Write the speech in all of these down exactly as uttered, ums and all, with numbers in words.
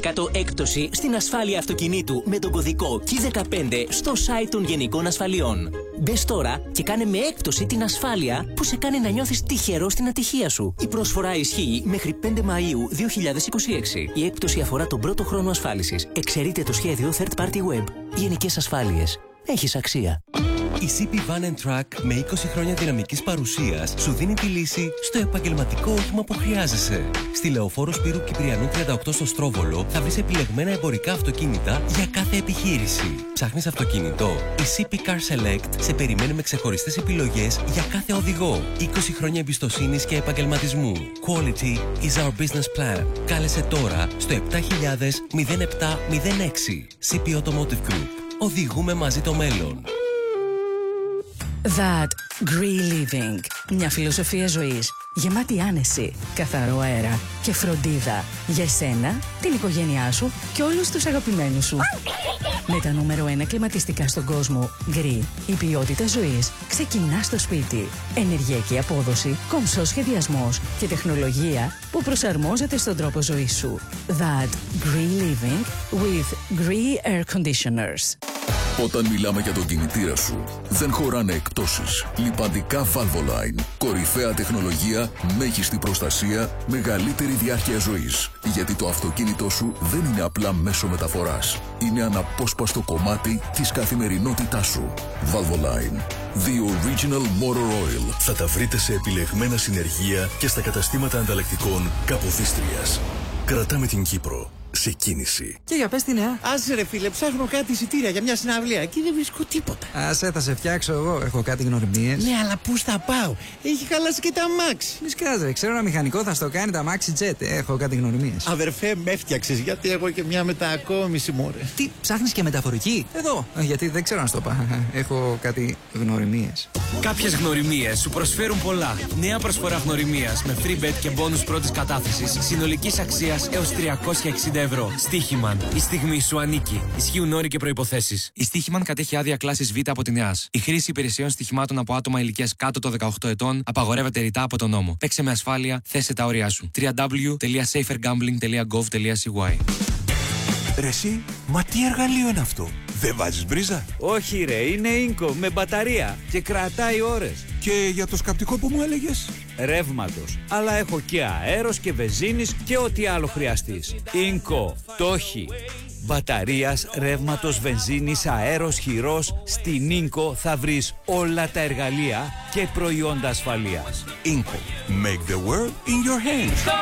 εκατό έκπτωση στην ασφάλεια αυτοκινήτου με τον κωδικό κι δεκαπέντε στο site των Γενικών Ασφαλιών. Μπες τώρα και κάνε με έκπτωση την ασφάλεια που σε κάνει να νιώθεις τυχερό στην ατυχία σου. Η προσφορά ισχύει μέχρι πέντε Μαΐου δύο χιλιάδες είκοσι έξι. Η έκπτωση αφορά τον πρώτο χρόνο ασφάλισης. Εξαιρείται το σχέδιο Third Party Web. Γενικές Ασφάλειες. Έχεις αξία. Η σι πι Van and Truck με είκοσι χρόνια δυναμικής παρουσίας σου δίνει τη λύση στο επαγγελματικό όχημα που χρειάζεσαι. Στη Λεωφόρο Σπύρου Κυπριανού τριάντα οκτώ στο Στρόβολο θα βρεις επιλεγμένα εμπορικά αυτοκίνητα για κάθε επιχείρηση. Ψάχνεις αυτοκίνητο? Η σι πι Car Select σε περιμένει με ξεχωριστές επιλογές για κάθε οδηγό. είκοσι χρόνια εμπιστοσύνης και επαγγελματισμού. Quality is our business plan. Κάλεσε τώρα στο επτά χιλιάδες μηδέν επτά μηδέν έξι. σι πι Automotive Group. Οδηγούμε μαζί το μέλλον. That Green Living. Μια φιλοσοφία ζωής γεμάτη άνεση, καθαρό αέρα και φροντίδα για εσένα, την οικογένειά σου και όλους τους αγαπημένους σου. Με τα νούμερο ένα κλιματιστικά στον κόσμο, Green, η ποιότητα ζωής ξεκινά στο σπίτι. Ενεργειακή απόδοση, κομψός σχεδιασμός και τεχνολογία που προσαρμόζεται στον τρόπο ζωής σου. That Green Living with Green Air Conditioners. Όταν μιλάμε για τον κινητήρα σου, δεν χωράνε εκπτώσεις. Λιπαντικά Valvoline. Κορυφαία τεχνολογία, μέγιστη προστασία, μεγαλύτερη διάρκεια ζωής. Γιατί το αυτοκίνητό σου δεν είναι απλά μέσο μεταφοράς. Είναι αναπόσπαστο κομμάτι της καθημερινότητάς σου. Valvoline. The Original Motor Oil. Θα τα βρείτε σε επιλεγμένα συνεργεία και στα καταστήματα ανταλλακτικών Καποδίστριας. Κρατάμε την Κύπρο σε κίνηση. Και για πες τι νέα. Άσε ρε φίλε, ψάχνω κάτι εισιτήρια για μια συναυλία. Εκεί δεν βρίσκω τίποτα. Άσε, θα σε φτιάξω εγώ. Έχω κάτι γνωριμίες. Ναι, αλλά πού θα πάω? Έχει χαλάσει και τα αμάξι. Μη σκάζε, ξέρω ένα μηχανικό θα στο κάνει τα αμάξι τζετ. Έχω κάτι γνωριμίες. Αδερφέ, με έφτιαξες γιατί έχω και μια μετακόμιση μωρέ. Τι, ψάχνεις και μεταφορική? Εδώ. Γιατί δεν ξέρω να στο πάω. Έχω κάτι γνωριμίες. Κάποιες γνωριμίες σου προσφέρουν πολλά. Νέα προσφορά γνωριμίας με free bet και bonus πρώτης κατάθεσης συνολικής αξίας έως τριακόσια εξήντα ευρώ. Στίχημαν. Η στιγμή σου ανήκει. Ισχύουν όροι και προϋποθέσεις. Η Στίχημαν κατέχει άδεια κλάσης Β από την ΕΑΣ. Η χρήση υπηρεσιών στοιχημάτων από άτομα ηλικίας κάτω των δεκαοκτώ ετών απαγορεύεται ρητά από τον νόμο. Παίξε με ασφάλεια, θέσε τα όρια σου. double-u double-u double-u τελεία safer gambling τελεία gov τελεία c y. Ρε εσύ, μα τι εργαλείο είναι αυτό? Δεν βάζεις μπρίζα? Όχι ρε, είναι Ίνκο με μπαταρία και κρατάει ώρες. Και για το σκαπτικό που μου έλεγες? Ρεύματος. Αλλά έχω και αέρος και βενζίνης και ό,τι άλλο χρειαστείς. Ίνκο, το έχει. Μπαταρίας, ρεύματος, βενζίνης, αέρος, χειρός. Στην Ίνκο θα βρεις όλα τα εργαλεία και προϊόντα ασφαλείας. Ίνκο. Make the world in your hands.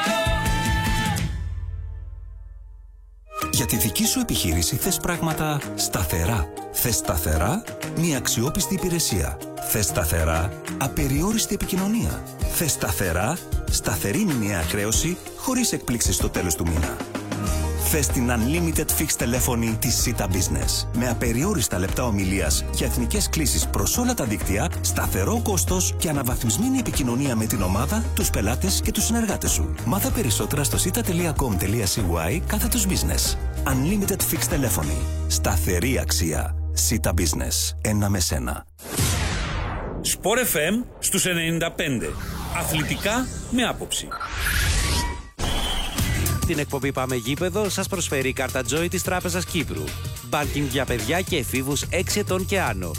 Για τη δική σου επιχείρηση θες πράγματα σταθερά. Θες σταθερά μια αξιόπιστη υπηρεσία. Θες σταθερά απεριόριστη επικοινωνία. Θες σταθερά σταθερή μηνιαία χρέωση χωρίς εκπλήξεις στο τέλος του μήνα. Θες την Unlimited Fixed τηλέφωνη της Sita Business με απεριόριστα λεπτά ομιλίας για εθνικές κλήσεις προς όλα τα δίκτυα, σταθερό κόστος και αναβαθμισμένη επικοινωνία με την ομάδα, τους πελάτες και τους συνεργάτες σου. Μάθε περισσότερα στο sita τελεία com τελεία c y κάθετος business. Unlimited Fixed τηλέφωνη. Σταθερή αξία. Sita Business. Ένα με σένα. Σπορ εφ εμ στους ενενήντα πέντε. Αθλητικά με άποψη. Την εκπομπή Πάμε Γήπεδο σας προσφέρει η κάρτα Joy της Τράπεζας Κύπρου. Μπάνκινγκ για παιδιά και εφήβους έξι ετών και άνω.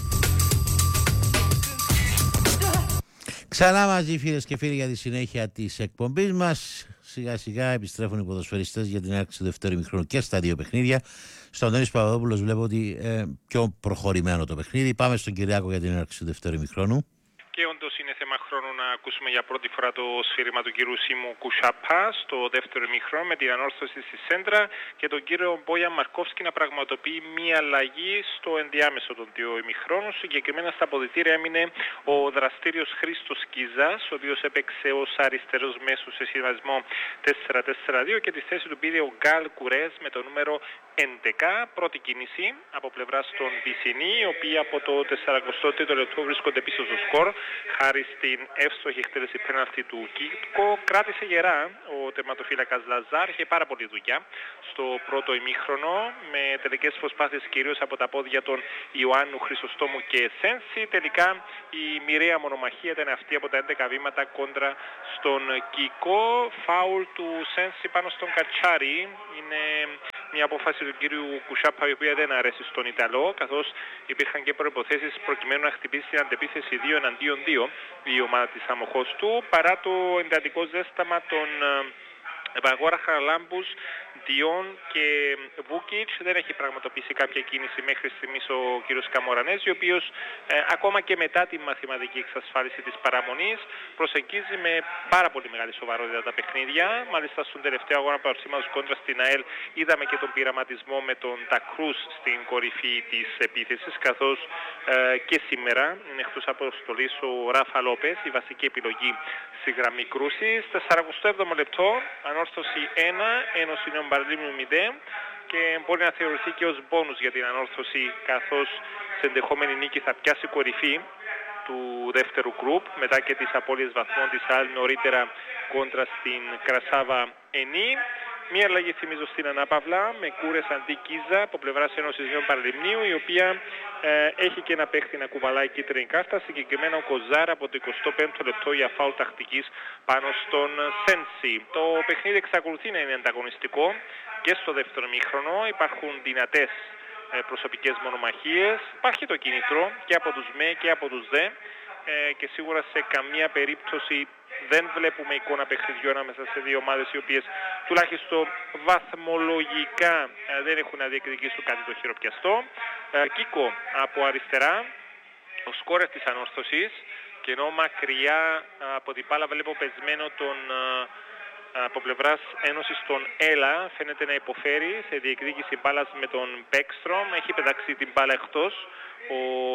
Ξανά μαζί φίλες και φίλοι για τη συνέχεια της εκπομπής μας. Σιγά σιγά επιστρέφουν οι ποδοσφαιριστές για την έναρξη του δεύτερου ημιχρόνου και στα δύο παιχνίδια. Στον Αντώνης Παπαδόπουλος βλέπω ότι ε, πιο προχωρημένο το παιχνίδι. Πάμε στον Κυριάκο για την έναρξη του δεύτερου ημιχρόνου. Και όντως είναι θέμα χρόνου να ακούσουμε για πρώτη φορά το σφύριγμα του κύριου Σίμου Κουσάπα στο δεύτερο ημίχρονο με την ανόρθωση στη σέντρα και τον κύριο Μπόια Μαρκόφσκι να πραγματοποιεί μία αλλαγή στο ενδιάμεσο των δύο ημιχρόνων. Συγκεκριμένα στα αποδυτήρια έμεινε ο δραστήριος Χρήστος Κίζας, ο οποίος έπαιξε ως αριστερός μέσος σε σχηματισμό τέσσερα τέσσερα δύο και τη θέση του πήρε ο Γκάλ Κουρές με το νούμερο έντεκα. Πρώτη κίνηση από πλευράς των Βυσσινή, οι οποίοι από το σαρανταοκτώ τρίτο λεπτό βρίσκονται πίσω στο σκορ χάρη στην εύστοχη εκτέλεση πέναλτι του Κίτκο. Κράτησε γερά ο τερματοφύλακας Λαζάρ, είχε πάρα πολλή δουλειά στο πρώτο ημίχρονο με τελικές προσπάθειες κυρίως από τα πόδια των Ιωάννου, Χρυσοστόμου και Σένση. Τελικά η μοιραία μονομαχία ήταν αυτή από τα έντεκα βήματα κόντρα στον Κικό. Φάουλ του Σένση πάνω στον Κατσάρι. Είναι μια απόφαση του κύριου Κουσάπα η οποία δεν αρέσει στον Ιταλό, καθώς υπήρχαν και προϋποθέσεις προκειμένου να χτυπήσει την αντεπίθεση δύο εναντίον δύο η ομάδα της αμοχώς του, παρά το εντατικό ζέσταμα των Βαγόρα, Χαραλάμπους, Διόν και Βούκιτς. Δεν έχει πραγματοποιήσει κάποια κίνηση μέχρι στιγμής ο κύριος Καμορανέζη, ο οποίος ε, ακόμα και μετά τη μαθηματική εξασφάλιση της παραμονής προσεγγίζει με πάρα πολύ μεγάλη σοβαρότητα τα παιχνίδια. Μάλιστα στον τελευταίο αγώνα παρουσίματος κόντρα στην ΑΕΛ είδαμε και τον πειραματισμό με τον Τακρούς στην κορυφή της επίθεσης, καθώς ε, και σήμερα είναι εκτός αποστολής ο Ράφα Λόπες, η βασική επιλογή στη γραμμή κρούσης. σαράντα επτά λεπτό, ανόρθωση ένα, Ένωση Νέων Παραλίμνιου μηδέν, και μπορεί να θεωρηθεί και ως μπόνους για την ανόρθωση, καθώς σε ενδεχόμενη νίκη θα πιάσει κορυφή του δεύτερου γκρουπ μετά και τις απώλειες βαθμών της ΑΕΛ νωρίτερα κόντρα στην Κρασάβα Ενή. Μία αλλαγή θυμίζω στην ανάπαυλα με Κούρες αντί Κίζα από πλευράς Ένωσης Νέων Παραλιμνίου, η οποία ε, έχει και ένα παίχτη να κουβαλάει κίτρινη κάρτα, συγκεκριμένα ο Κοζάρα από το εικοστό πέμπτο λεπτό για φάουλ τακτικής πάνω στον Σένσι. Το παιχνίδι εξακολουθεί να είναι ανταγωνιστικό και στο δεύτερο ημίχρονο. Υπάρχουν δυνατές ε, προσωπικές μονομαχίες, υπάρχει το κίνητρο και από τους ΜΕ και από τους ΔΕ ε, και σίγουρα σε καμία περίπτωση δεν βλέπουμε εικόνα παιχνιδιού ανάμεσα σε δύο ομάδες οι οποίες τουλάχιστον βαθμολογικά ε, δεν έχουν να διεκδικήσουν κάτι το χειροπιαστό. Ε, Κίκο από αριστερά, ο σκόρερ της ανόρθωσης, και ενώ μακριά ε, από την μπάλα βλέπω πεσμένο τον ε, από πλευράς Ένωσης τον Έλα, φαίνεται να υποφέρει σε διεκδίκηση μπάλας με τον Μπέκστρομ. Έχει πετάξει την μπάλα εκτός ο,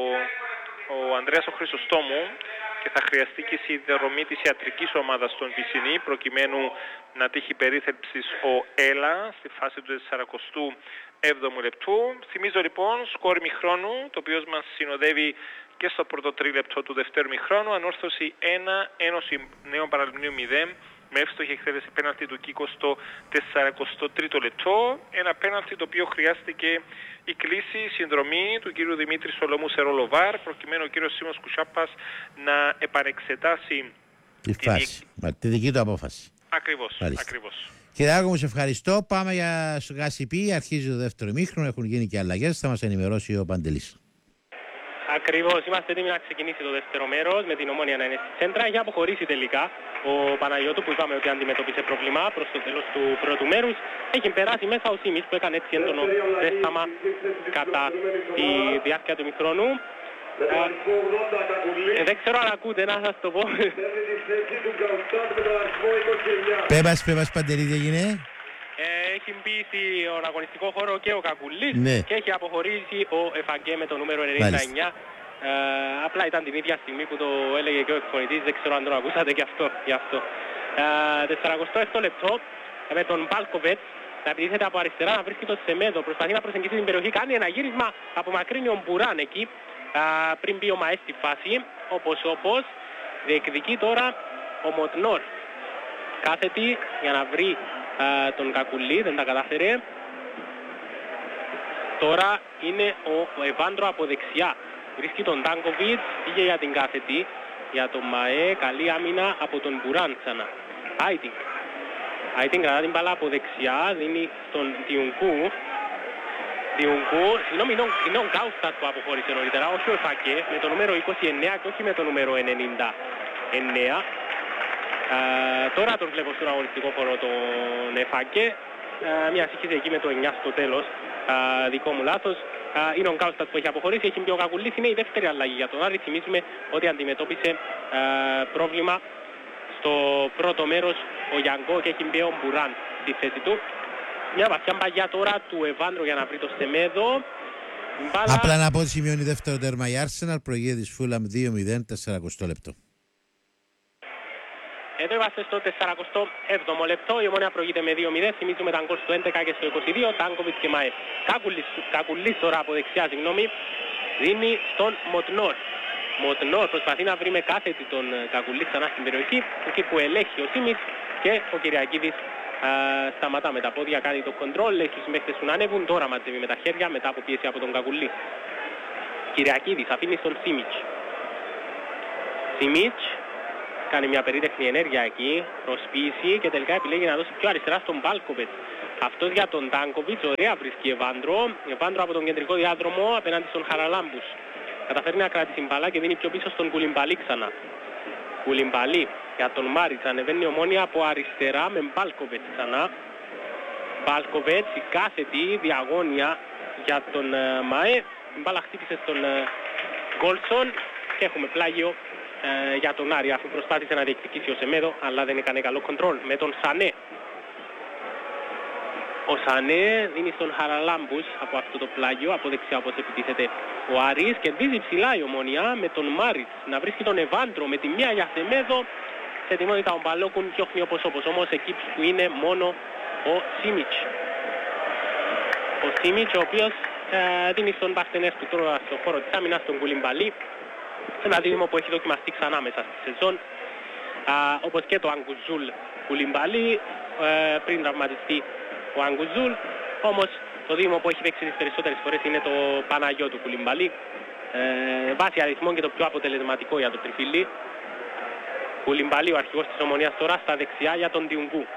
ο Ανδρέας ο Χρυσοστόμου και θα χρειαστεί και η συνδρομή της ιατρικής ομάδας των Πισινή προκειμένου να τύχει περίθαλψης ο Έλα στη φάση του σαράντα έβδομου λεπτού. Θυμίζω λοιπόν σκορ ημιχρόνου, το οποίο μας συνοδεύει και στο πρώτο τρίλεπτο του δευτέρου ημιχρόνου. Ανόρθωση ένα, Ένωση Νέων Παραλιμνίου μηδέν, με εύστοχη εκτέλεση πέναλτι του Κίκο στο σαράντα τρίτο λεπτό. Ένα πέναλτι το οποίο χρειάστηκε η κλίση, η συνδρομή του κύριου Δημήτρη Σολομού σε ρόλο βαρ, προκειμένου ο κύριος Σίμος Κουσάπας να επανεξετάσει τη φάση, τη, τη δική του απόφαση. Ακριβώς, ακριβώς. Κύριε Άργο, μου σε ευχαριστώ. Πάμε για Γασιπί. Αρχίζει το δεύτερο ημίχρονο, έχουν γίνει και αλλαγές. Θα μας ενημερώσει ο Παντελής. Ακριβώς, είμαστε έτοιμοι να ξεκινήσει το δεύτερο μέρος με την Ομόνοια να είναι στη σέντρα. Έχει αποχωρήσει τελικά ο Παναγιώτου που είπαμε ότι αντιμετώπισε πρόβλημα προς το τέλος του πρώτου μέρους. Έχει περάσει μέσα ο Σίμης που έκανε έτσι έντονο ζέσταμα κατά τη διάρκεια του ημιχρόνου. Ε, δεν ξέρω αν ακούτε, να σας το πω. Πέμπας, πέμπας Παντελή, τι έγινε? Έχει μπει στον αγωνιστικό χώρο και ο Κακουλής, ναι, και έχει αποχωρήσει ο Εφαγκέ με το νούμερο ενενήντα εννιά. Ε, απλά ήταν την ίδια στιγμή που το έλεγε και ο εκφωνητής, δεν ξέρω αν τον ακούσατε και αυτό. Γι' αυτό. Ε, σαράντα επτά λεπτό με τον Μπάλκοβετς να επιτίθεται από αριστερά, να βρίσκει το Σεμέδο, προσπαθεί να προσεγγίσει την περιοχή, κάνει ένα γύρισμα, απομακρύνει ο Μπουράν εκεί ε, πριν μπει ο Μαέ στη φάση, όπως όπως διεκδικεί τώρα ο Μοτνόρ. Κάθετη για να βρει Uh, τον Κακουλή, δεν τα κατάφερε. Τώρα είναι ο, ο Εβάντρο από δεξιά. Βρίσκει τον Τάνκοβιτς, πήγε για την κάθετη, για τον Μαέ, καλή άμυνα από τον Μπουράν ξανά. Άιτινγκ. Άιτινγκ κρατά την μπάλα από δεξιά, δίνει στον Διουνκού. Διουνκού, συγγνώμη, είναι ο Γκάουστατ που αποχώρησε νωρίτερα, όχι ο Εφακέ, με το νούμερο είκοσι εννέα και όχι με το νούμερο ενενήντα εννέα. Uh, τώρα τον βλέπω στον αγωνιστικό χώρο τον Εφάκε, uh, μια σύγχυση εκεί με το εννιά στο τέλος, uh, δικό μου λάθος. Uh, είναι ο Γκάουστατ που έχει αποχωρήσει, έχει μπει ο Κακουλής, είναι η δεύτερη αλλαγή για τον Άρη. Θυμίζουμε ότι αντιμετώπισε uh, πρόβλημα στο πρώτο μέρος ο Γιάνγκο και έχει μπει ο Μπουράν στη θέση του. Μια βαθιά μπαγιά τώρα του Εβάντρο για να βρει το Σεμέδο. Μπάλα... Απλά να πω ότι σημειώνει δεύτερο τέρμα η Arsenal, προηγείται της Φούλαμ δύο μηδέν, σαράντα λεπτό. Εδώ είμαστε στο σαράντα έβδομο λεπτό, η Ομόνοια προηγείται με δύο μηδέν, θυμίζουμε τα γκολ στο έντεκα και στο είκοσι δύο, Τάνκοβιτς και Μαέ. Κακουλής, Κακουλής τώρα από δεξιά, συγγνώμη, δίνει στον Μοτνόρ. Μοτνόρ προσπαθεί να βρει με κάθετη τον Κακουλή ξανά στην περιοχή, εκεί που ελέγχει ο Σίμης και ο Κυριακίδης α, σταματά με τα πόδια, κάνει το κοντρόλ, λέει στους συμπαίκτες του να ανέβουν, τώρα μαζεύει με τα χέρια μετά από πίεση από τον Κακουλή. Κυριακίδης αφήνει στον Σίμιτς. Σίμιτς κάνει μια περίτεχνη ενέργεια εκεί, προσποίηση και τελικά επιλέγει να δώσει πιο αριστερά στον Μπάλκοβετς. Αυτός για τον Τάνκοβιτς, ωραία βρίσκει Εβάντρο. Εβάντρο από τον κεντρικό διάδρομο απέναντι στον Χαραλάμπους. Καταφέρνει να κρατήσει μπαλά και δίνει πιο πίσω στον Κουλιμπαλί ξανά. Κουλιμπαλί για τον Μάριτς, ανεβαίνει η Ομόνια από αριστερά με Μπάλκοβετς ξανά. Μπάλκοβετς, η κάθετη διαγώνια για τον uh, ΜΑΕ. Η μπάλα χτύπησε στον Γκόλσον uh, και έχουμε πλάγιο uh, για τον Άρη, αφού προσπάθησε να διεκδικήσει ο Σεμέδο, αλλά δεν έκανε καλό κοντρόλ με τον Σανέ. Ο Σανέ δίνει στον Χαραλάμπους από αυτό το πλάγιο, από δεξιά όπως επιτίθεται ο Άρης. Κερδίζει ψηλά η Ομόνια με τον Μάριτς να βρίσκει τον Εβάντρο με τη μία για Σεμέδο. Σε ετοιμότητα ο Μπαλόκουν διώχνει όπως όπως, όμως εκεί που είναι μόνο ο Σίμιτς. Ο Σίμιτς ο οποίος ε, δίνει στον Παστενές του τώρα στο χώρο της άμυνας τον Κουλιμπαλί. Ένα δίδυμο που έχει δοκιμαστεί ξανά μέσα στη σεζόν. Α, όπως και το Αγκουζούλ Κουλιμπαλί ε, πριν τραυματιστεί ο Αγκουζούλ. Όμως το δίδυμο που έχει παίξει τις περισσότερες φορές είναι το Παναγιώτου Κουλιμπαλί. Ε, βάσει αριθμών και το πιο αποτελεσματικό για το τριφύλι. Κουλιμπαλί ο αρχηγός της Ομονίας τώρα στα δεξιά για τον Διουγκού.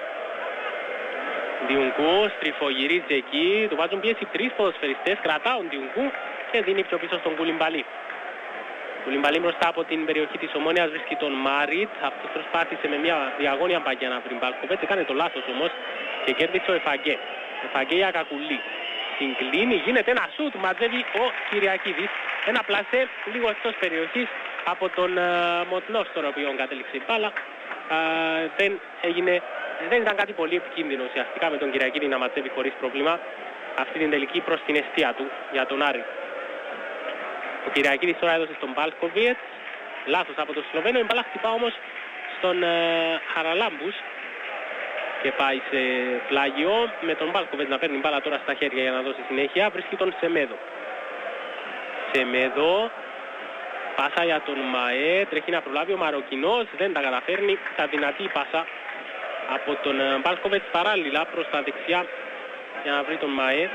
Διουγκού στριφογυρίζει εκεί, του βάζουν πίεση τρεις ποδοσφαιριστές, κρατάουν Διουγκού και δίνει πιο πίσω στον Κουλιμπαλί. Κουλιμπαλί μπροστά από την περιοχή της Ομόνιας βρίσκει τον Μάριτ. Αυτός προσπάθησε με μια διαγώνια παγιά να βρει Μπάλκοβετς, έκανε το λάθος όμως και κέρδισε ο Εφαγκέ. Εφαγκέ για Κακουλή. Συγκλίνει, γίνεται ένα σουτ, μαζεύει ο Κυριακίδης. Ένα πλασέ λίγο εκτός περιοχής από τον uh, Μοτνό, στον οποίο κατέληξε η μπάλα. Uh, δεν έγινε... Δεν ήταν κάτι πολύ επικίνδυνο ουσιαστικά με τον Κυριακίδη να ματσεύει χωρίς πρόβλημα αυτή την τελική προς την αιστεία του για τον Άρη. Ο Κυριακίδης τώρα έδωσε στον Μπάλκοβιτς, λάθος από τον Σλοβαίνο, η μπάλα χτυπά όμως στον ε, Χαραλάμπους και πάει σε πλάγιο με τον Μπάλκοβιτς να παίρνει μπάλα τώρα στα χέρια για να δώσει συνέχεια. Βρίσκει τον Σεμέδο. Σεμέδο, πάσα για τον ΜΑΕ, τρέχει να προλάβει ο Μαροκινός, δεν τα καταφέρνει, θα δυνατή η πάσα από τον Μπάλκοβετς παράλληλα προς τα δεξιά για να βρει τον ΜΑΕ.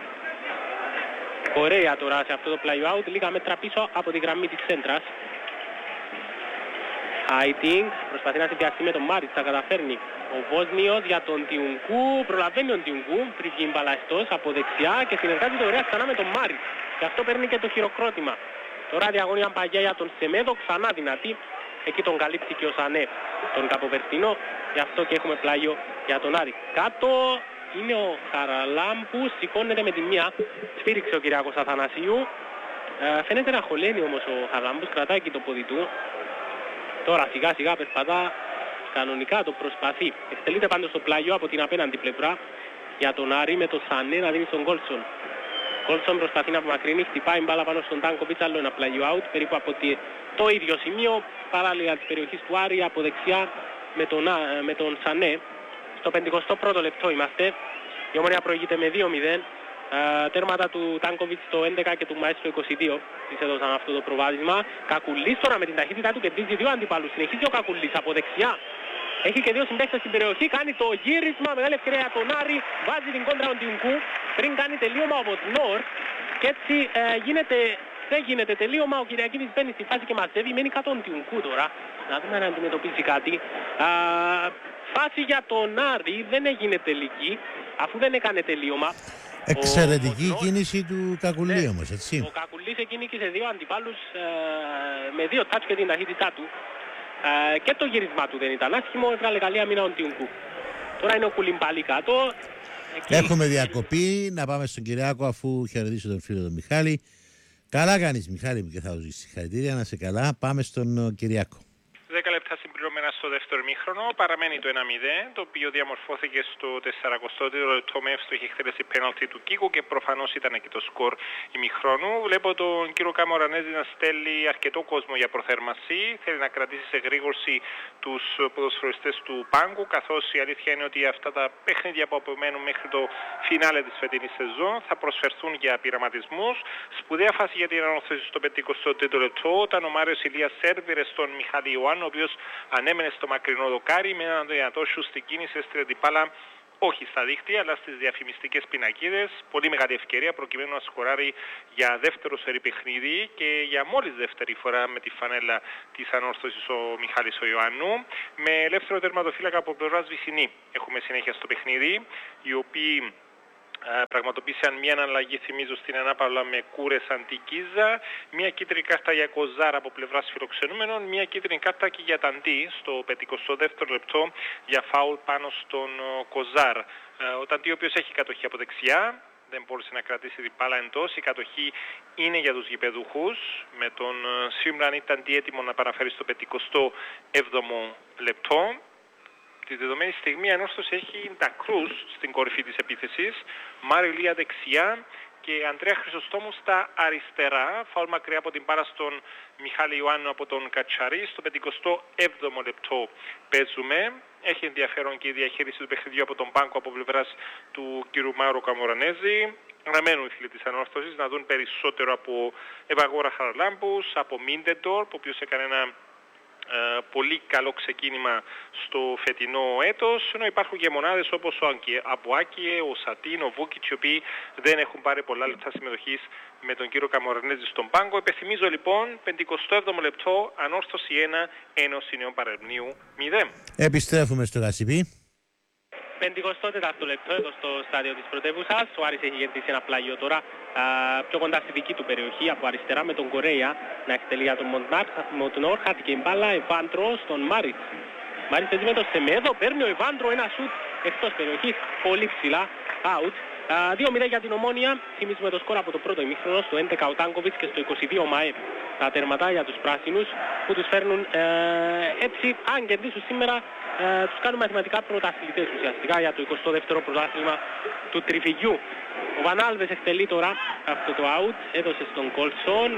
Ωραία τώρα σε αυτό το play out, λίγα μέτρα πίσω από τη γραμμή της σέντρας. Άιτινγκ προσπαθεί να συνδυαστεί με τον Μάριτς, θα καταφέρνει ο Βόσνιος για τον Τιουνκού, προλαβαίνει τον Τιουνκού πριν βγει μπαλαστός από δεξιά και συνεργάζεται ωραία ξανά με τον Μάριτς και αυτό παίρνει και το χειροκρότημα. Τώρα διαγωνία παγιά για τον Σεμέδο, ξανά δυνατή, εκεί τον καλύπτει και ο Σανέ τον Καποβερτινό, γι' αυτό και έχουμε πλάγιο για τον Άρη. Κάτω είναι ο Χαραλάμπους, σηκώνεται με τη μία, σφύριξε ο Κυριάκος Αθανασίου. Ε, φαίνεται να χωλαίνει όμως ο Χαραλάμπους, κρατάει εκεί το πόδι του. Τώρα σιγά σιγά περπατά, κανονικά το προσπαθεί. Εκτελείται πάντως στο πλάγιο από την απέναντι πλευρά για τον Άρη με το Σανέ να δίνει στον Γκόλσον. Γκόλσον προσπαθεί να απομακρύνει, χτυπάει μπάλα πάνω στον Τάνκοβιτς, άλλο ένα πλάγιο out, περίπου από το ίδιο σημείο, παράλληλα της περιοχής του Άρη, από δεξιά με τον, με τον Σανέ. Στο πενηκοστό πρώτο λεπτό είμαστε. Η Ομόνια προηγείται με δύο μηδέν. Uh, τέρματα του Τάνκοβιτς το έντεκα και του ΜΑΕ στο είκοσι δύο της έδωσαν αυτό το προβάδισμα. Κακουλής τώρα με την ταχύτητά του κερδίζει δύο αντιπάλους. Συνεχίζει ο Κακουλής από δεξιά. Έχει και δύο συμπαίκτες στην περιοχή. Κάνει το γύρισμα. Μεγάλη ευκαιρία για τον Άρη. Βάζει την κόντρα του Τιουνκού. Πριν κάνει τελείωμα ο Βοτνόρ. Και έτσι uh, γίνεται, δεν γίνεται τελείωμα. Ο Κυριακίδης μπαίνει στη φάση και μαζεύει. Μένει κάτω τον Τιουνκού τώρα. Να δούμε αν αντιμετωπίζει κάτι. Uh, φάση για τον Άρη. Δεν έγινε τελική. Αφού δεν έκανε τελείωμα. Εξαιρετική ο... κίνηση του Κακουλή ναι, όμως, έτσι. Ο Κακουλής εκκίνηκε δύο αντιπάλους ε, με δύο τάτσου και την ταχύτητά του. Ε, και το γύρισμά του δεν ήταν άσχημο, έβγαλε καλή αμήνα ο Τιουνκού. Τώρα είναι ο Κουλιμπαλί κάτω. Εκεί... Έχουμε διακοπή, να πάμε στον Κυριάκο αφού χαιρετήσω τον φίλο τον Μιχάλη. Καλά κάνεις Μιχάλη μου και θα δώσεις συγχαρητήρια, να σε καλά. Πάμε στον Κυριάκο. δέκα λεπτά συμπληρωμένα στο δεύτερο ημίχρονο, παραμένει το ένα μηδέν, το οποίο διαμορφώθηκε στο σαραντοστό τρίτο λεπτό με εύστοχη εκτέλεση πέναλτι του Κίκου και προφανώς ήταν και το σκορ ημίχρονου. Βλέπω τον κύριο Καμορανέζη να στέλνει αρκετό κόσμο για προθέρμανση, θέλει να κρατήσει σε γρήγορση τους ποδοσφαιριστές του πάγκου, καθώς η αλήθεια είναι ότι αυτά τα παιχνίδια που απομένουν μέχρι το φινάλε της φετινής σεζόν θα προσφερθούν για πειραματισμούς. Σπουδαία φάση για την ανόρθωση στο πενηκοστό τρίτο λεπτό, όταν ο Μάριος Ηλίας σέρβιρε στον Μιχάλη Ιωάννου, ο οποίος ανέμενε στο μακρινό δοκάρι με έναν δυνατό σου στην κίνηση στην αντιπάλα όχι στα δίχτυα αλλά στις διαφημιστικές πινακίδες. Πολύ μεγάλη ευκαιρία προκειμένου να σκοράρει για δεύτερο σερί παιχνίδι και για μόλις δεύτερη φορά με τη φανέλα της ανόρθωσης ο Μιχάλης ο Ιωάννου. Με ελεύθερο τερματοφύλακα από πλευράς Βυσσινή έχουμε συνέχεια στο παιχνίδι, οι οποίοι πραγματοποίησαν μια αναλλαγή, θυμίζω, στην ανάπαυλα με Κούρες Αντικίζα, μια κίτρινη κάρτα για Κοζάρ από πλευράς φιλοξενούμενων, μια κίτρινη κάρτα και για Ταντί στο πενηκοστό δεύτερο λεπτό για φάουλ πάνω στον Κοζάρ. Ο Ταντί, ο οποίος έχει κατοχή από δεξιά, δεν μπόρεσε να κρατήσει την μπάλα εντός. Η κατοχή είναι για τους γηπεδούχους, με τον Σίμραν Ταντί έτοιμο να παραφέρει στο πενηκοστό έβδομο λεπτό. Τη δεδομένη στιγμή η Ανόρθωση έχει τα Κρούς στην κορυφή της επίθεσης, Μάριο Λία δεξιά και Ανδρέα Χρυσοστόμου στα αριστερά. Φάουλ μακριά από την μπάλα στον Μιχάλη Ιωάννου από τον Κατσαρί. Στο πενηκοστό έβδομο λεπτό παίζουμε. Έχει ενδιαφέρον και η διαχείριση του παιχνιδιού από τον πάγκο από πλευράς του κ. Μάουρο Καμορανέζη. Αναμένουν οι φίλοι της Ανόρθωσης να δουν περισσότερο από Ευαγόρα Χαραλάμπους, από Μίντεντορπ, ο οποίος έκανε ένα Uh, πολύ καλό ξεκίνημα στο φετινό έτος, ενώ υπάρχουν και μονάδες όπως ο Αμπουάκιε, ο Σατίν, ο Βούκιτς, οι οποίοι δεν έχουν πάρει πολλά λεπτά συμμετοχής με τον κύριο Καμορανέζη στον πάγκο. Επιθυμίζω λοιπόν πενηκοστό έβδομο λεπτό, Ανόρθωση ένα, Ένωση Νέων Παρερμνίου μηδέν. Επιστρέφουμε στο Γασιπί. πενηκοστό τέταρτο λεπτό εδώ στο στάδιο της πρωτεύουσας. Ο Άρης έχει κερδίσει ένα πλάγιο τώρα α, πιο κοντά στη δική του περιοχή από αριστερά με τον Κορέα να εκτελεί για τον Μοντνόρ. Χάθηκε η μπάλα, Ευάντρο στον Μάριτς. Μάριτς παίζει με το Σεμέδο, παίρνει ο Ευάντρο ένα σουτ εκτός περιοχής, πολύ ψηλά, out. δύο μηδέν για την Ομόνια, θυμίζουμε το σκορ από το πρώτο ημίχρονο, στο έντεκα ο Τάνκοβιτς και στο είκοσι δύο ο Μαέ. Τα τερματά για τους πράσινους που τους φέρνουν ε, έτσι, αν κερδίσουν σήμερα, ε, τους κάνουν μαθηματικά πρωταθλητές ουσιαστικά για το εικοστό δεύτερο πρωτάθλημα του τριφυγιού. Ο Βανάλβες εκτελεί τώρα αυτό το out, έδωσε στον Κολσόν,